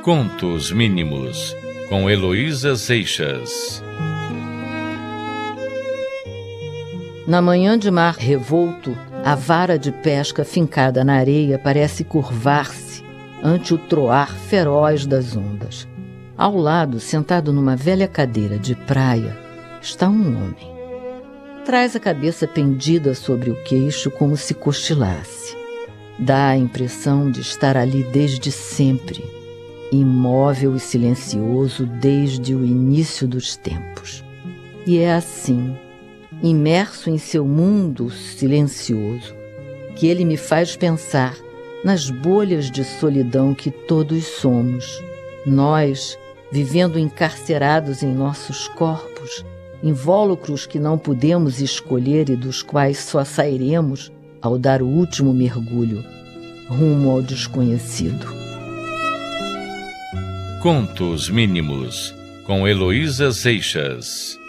Contos Mínimos, com Heloísa Seixas. Na manhã de mar revolto, a vara de pesca fincada na areia parece curvar-se ante o troar feroz das ondas. Ao lado, sentado numa velha cadeira de praia, está um homem. Traz a cabeça pendida sobre o queixo como se cochilasse. Dá a impressão de estar ali desde sempre, imóvel e silencioso desde o início dos tempos. E é assim, imerso em seu mundo silencioso, que ele me faz pensar nas bolhas de solidão que todos somos, nós vivendo encarcerados em nossos corpos, invólucros que não podemos escolher e dos quais só sairemos ao dar o último mergulho rumo ao desconhecido. Contos Mínimos, com Heloísa Seixas.